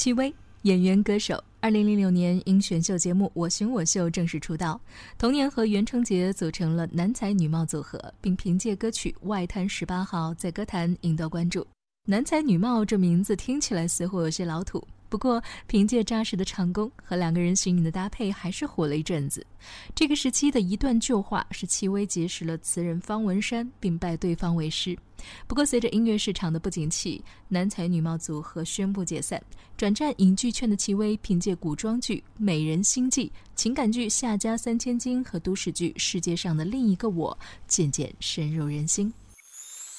戚薇，演员歌手，2006年因选秀节目《我型我秀》正式出道，同年和袁成杰组成了男才女貌组合，并凭借歌曲《外滩18号》在歌坛赢得关注。男才女貌这名字听起来似乎有些老土，不过凭借扎实的唱功和两个人新颖的搭配，还是火了一阵子。这个时期的一段旧话是戚薇结识了词人方文山，并拜对方为师。不过随着音乐市场的不景气，男才女貌组合宣布解散，转战影剧圈的戚薇凭借古装剧《美人心计》、情感剧《夏家三千金》和都市剧《世界上的另一个我》渐渐深入人心。